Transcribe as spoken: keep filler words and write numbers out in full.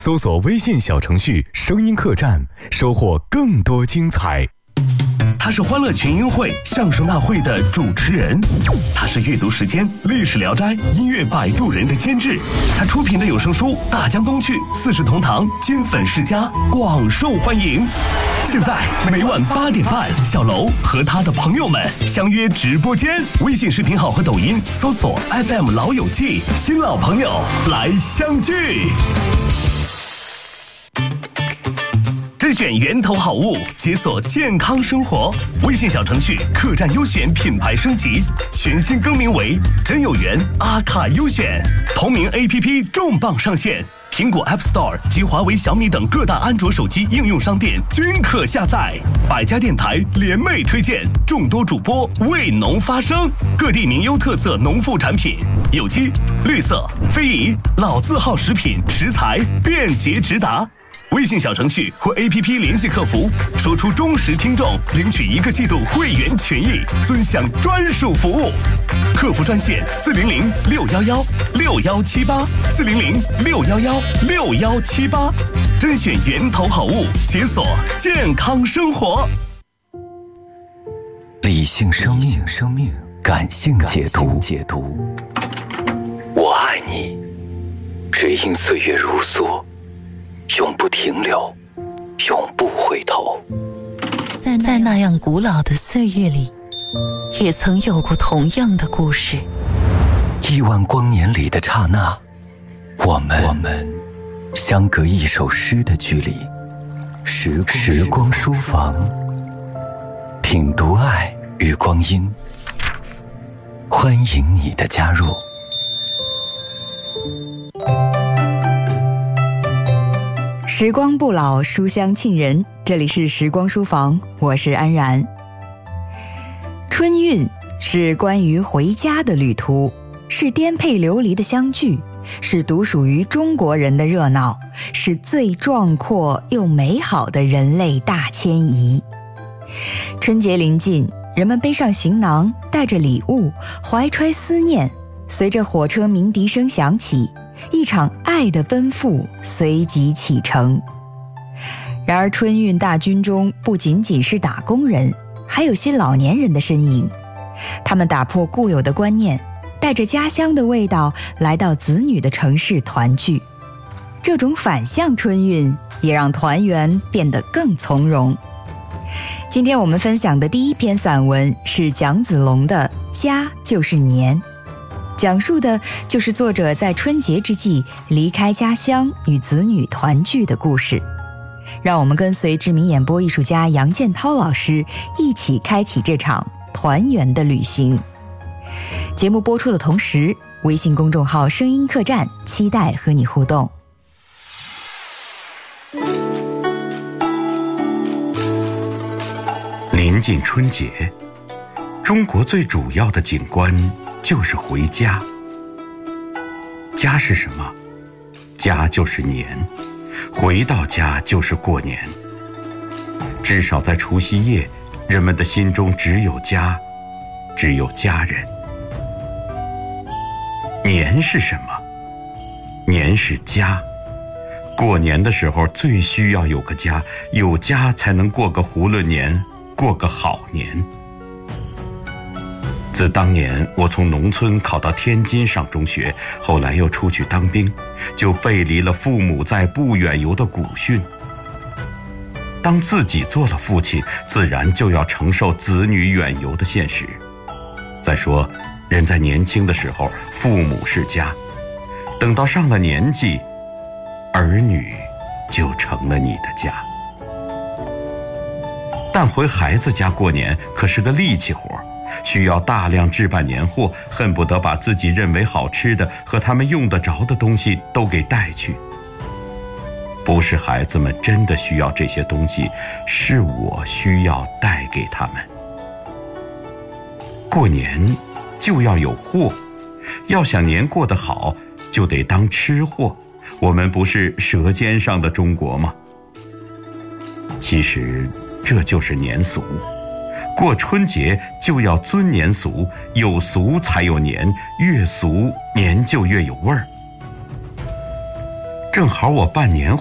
搜索微信小程序声音客栈，收获更多精彩。 他是欢乐群英会相声大会的主持人，他是阅读时间历史聊斋音乐摆渡人的监制，他出品的有声书《大江东去》四世同堂金粉世家广受欢迎。现在每晚八点半，小楼和他的朋友们相约直播间，微信视频号和抖音搜索 F M 老友记，新老朋友来相聚。甄选源头好物，解锁健康生活。微信小程序客栈优选品牌升级，全新更名为真有缘阿卡优选。同名 A P P 重磅上线，苹果 App Store 及华为、小米等各大安卓手机应用商店均可下载。百家电台联袂推荐，众多主播为农发声，各地名优特色农副产品，有机、绿色、非遗、老字号食品食材便捷直达。微信小程序或 A P P 联系客服，说出忠实听众领取一个季度会员权益，尊享专属服务。客服专线四零零六幺幺六幺七八四零零六幺幺六幺七八，甄选源头好物，解锁健康生活。 理性生命，生命感性解读。解读。我爱你，只因岁月如梭。永不停留，永不回头。 在在那样古老的岁月里，也曾有过同样的故事。 亿万光年里的刹那，我们我们相隔一首诗的距离。时光时光书房，品读爱与光阴。欢迎你的加入。 时光不老，书香沁人。这里是时光书房，我是安然。春运是关于回家的旅途，是颠沛流离的相聚，是独属于中国人的热闹，是最壮阔又美好的人类大迁移。春节临近，人们背上行囊，带着礼物，怀揣思念，随着火车鸣笛声响起，一场爱的奔赴随即启程。然而春运大军中不仅仅是打工人，还有些老年人的身影。他们打破固有的观念，带着家乡的味道来到子女的城市团聚。这种反向春运也让团圆变得更从容。今天我们分享的第一篇散文是蒋子龙的《家就是年》，讲述的就是作者在春节之际离开家乡与子女团聚的故事。让我们跟随知名演播艺术家杨建涛老师一起开启这场团圆的旅行。节目播出的同时，微信公众号声音客栈期待和你互动。 临近春节，中国最主要的景观就是回家。家是什么？家就是年，回到家就是过年。至少在除夕夜，人们的心中只有家，只有家人。年是什么？年是家。过年的时候最需要有个家，有家才能过个囫囵年，过个好年。自当年我从农村考到天津上中学，后来又出去当兵，就背离了父母在不远游的古训。当自己做了父亲，自然就要承受子女远游的现实。再说，人在年轻的时候，父母是家，等到上了年纪，儿女就成了你的家。但回孩子家过年可是个力气活，需要大量置办年货，恨不得把自己认为好吃的和他们用得着的东西都给带去。不是孩子们真的需要这些东西，是我需要带给他们。过年就要有货，要想年过得好，就得当吃货。我们不是舌尖上的中国吗？其实这就是年俗，过春节就要遵年俗，有俗才有年，越俗年就越有味儿。 正好我半年